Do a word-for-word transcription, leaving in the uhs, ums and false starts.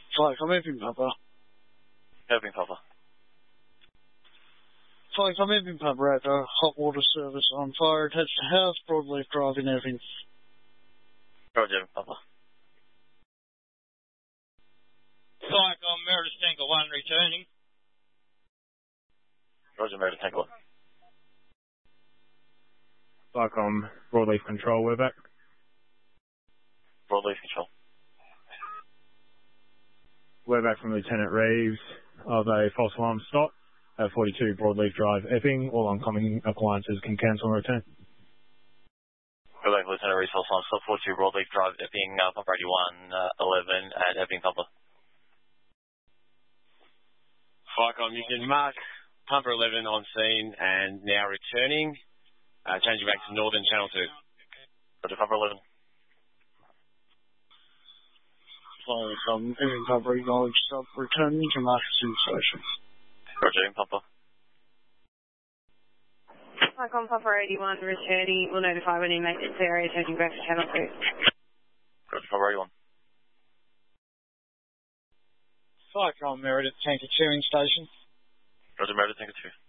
Flight from Epping, Papa. Epping, Papa. Flight from Epping, Papa, Echo. Hot water service on fire attached to house, Broadleaf Drive in Epping. Roger, Epping, Papa. Flight on Meredith Tanker one returning. Roger, Meredith Tanker one. Flycom, Broadleaf Control, we're back. Broadleaf Control. We're back from Lieutenant Reeves of a false alarm stop at forty-two Broadleaf Drive, Epping. All oncoming appliances can cancel and return. We're back, Lieutenant Reeves, false alarm stop, forty-two Broadleaf Drive, Epping, uh, Pumper eighty-one, uh, eleven at Epping, Pumper. Flycom, Union Mark, Pumper eleven on scene and now returning. Uh, changing back to Northern Channel two. Roger, Pumper eleven. Flight from Epping, Papa, acknowledge stop, returning to Masterson Station. Roger, Epping, Pumper. Flycom, Papa eighty-one returning. We'll notify when he makes it to the area, changing back to Channel two. Roger, Pumper eighty-one. Flight from Meredith Tanker Cheering Station. Roger, Meredith Tanker two.